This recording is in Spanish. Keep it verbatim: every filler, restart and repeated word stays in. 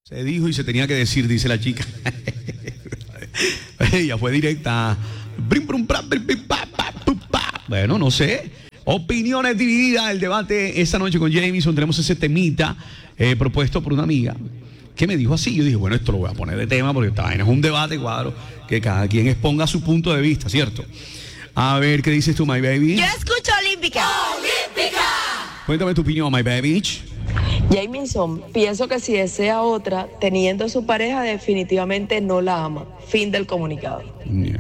Se dijo y se tenía que decir, dice la chica. Ella fue directa. Bueno, no sé. Opiniones divididas, el debate esta noche con Jameson. Tenemos ese temita eh, propuesto por una amiga que me dijo así. Yo dije, bueno, esto lo voy a poner de tema porque esta vaina es un debate, cuadro, que cada quien exponga su punto de vista, ¿cierto? A ver, ¿qué dices tú, my baby? Yo escucho Olímpica. ¡Olímpica! Cuéntame tu opinión, my baby. Jameson, pienso que si desea otra, teniendo su pareja, definitivamente no la ama. Fin del comunicado. Yeah.